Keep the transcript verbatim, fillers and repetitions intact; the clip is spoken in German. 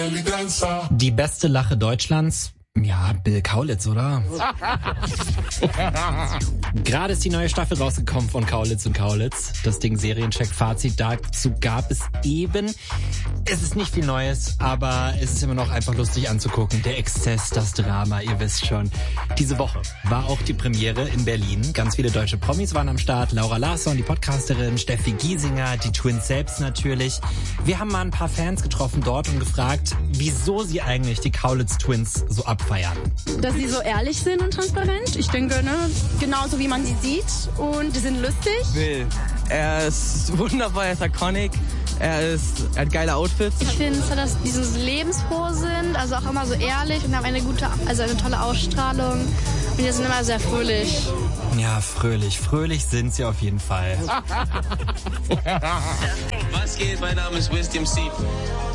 Die beste Lache Deutschlands? Ja, Bill Kaulitz, oder? Gerade ist die neue Staffel rausgekommen von Kaulitz und Kaulitz. Das Ding Seriencheck-Fazit dazu gab es eben. Es ist nicht viel Neues, aber es ist immer noch einfach lustig anzugucken. Der Exzess, das Drama, ihr wisst schon. Diese Woche war auch die Premiere in Berlin. Ganz viele deutsche Promis waren am Start. Laura Larsson, die Podcasterin, Steffi Giesinger, die Twins selbst natürlich. Wir haben mal ein paar Fans getroffen dort und gefragt, wieso sie eigentlich die Kaulitz-Twins so abfeiern. Dass sie so ehrlich sind und transparent. Ich denke, ne, genauso wie man sie sieht. Und die sind lustig. Will. Er ist wunderbar, er ist iconic. Er, ist, er hat geile Outfits. Ich finde, dass die so lebensfroh sind, also auch immer so ehrlich und haben eine gute, also eine tolle Ausstrahlung. Und die sind immer sehr fröhlich. Ja, fröhlich. Fröhlich sind sie auf jeden Fall. Was geht? Mein Name ist Wisdom C.